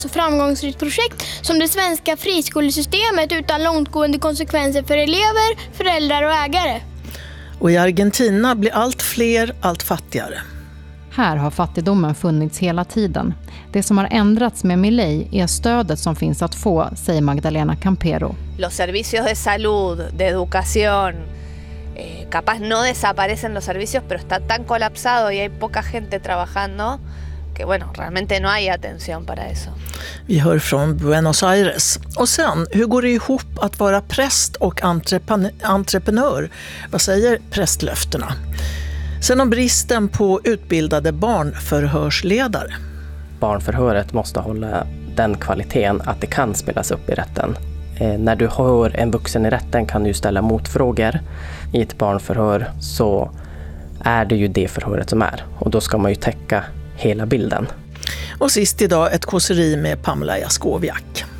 Så framgångsrikt projekt som det svenska friskolesystemet utan långtgående konsekvenser för elever, föräldrar och ägare. Och i Argentina blir allt fler allt fattigare. Här har fattigdomen funnits hela tiden. Det som har ändrats med Milei är stödet som finns att få, säger Magdalena Campero. Los servicios de salud, de educación, capaz no desaparecen los servicios, pero está tan colapsado y hay poca gente trabajando que bueno, realmente no hay atención para eso. Vi hör från Buenos Aires. Och sen, hur går det ihop att vara präst och entreprenör? Vad säger prästlöftena? Sen om bristen på utbildade barnförhörsledare. Barnförhöret måste hålla den kvaliteten att det kan spelas upp i rätten. När du hör en vuxen i rätten kan du ställa motfrågor. I ett barnförhör så är det ju det förhöret som är. Och då ska man ju täcka hela bilden. Och sist idag ett kåseri med Pamela Jaskowiak.